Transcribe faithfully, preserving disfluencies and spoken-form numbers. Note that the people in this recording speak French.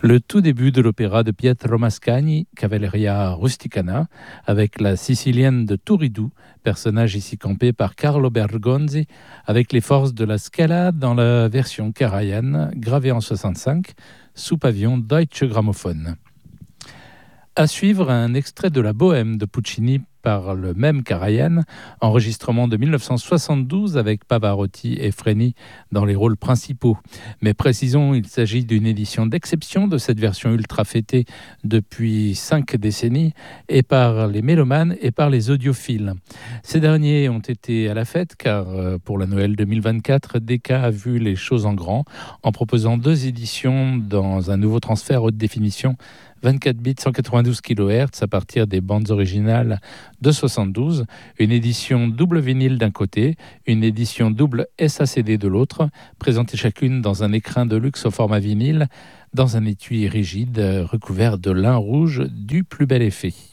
Le tout début de l'opéra de Pietro Mascagni, Cavalleria Rusticana, avec la Sicilienne de Turiddu, personnage ici campé par Carlo Bergonzi, avec les forces de la Scala dans la version karajan, gravée en soixante-cinq, sous pavillon Deutsche Grammophon. À suivre, un extrait de la Bohème de Puccini par le même Karajan, enregistrement de dix-neuf cent soixante-douze avec Pavarotti et Freni dans les rôles principaux. Mais précisons, il s'agit d'une édition d'exception de cette version ultra fêtée depuis cinq décennies, et par les mélomanes et par les audiophiles. Ces derniers ont été à la fête, car pour la Noël deux mille vingt-quatre, Decca a vu les choses en grand, en proposant deux éditions dans un nouveau transfert haute définition vingt-quatre bits, cent quatre-vingt-douze kilohertz à partir des bandes originales de soixante-douze, une édition double vinyle d'un côté, une édition double S A C D de l'autre, présentées chacune dans un écrin de luxe au format vinyle, dans un étui rigide recouvert de lin rouge du plus bel effet.